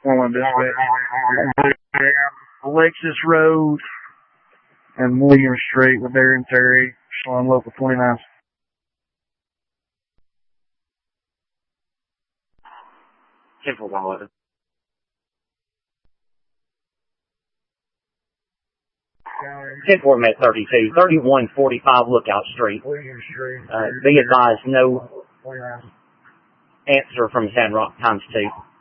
One dispatch. Alexis Road and William Street with Darren Terry, on local 29. 10-4-1-11. 10-4 met 32, 3145 Lookout Street. Be advised, no answer from Sandrock ×2.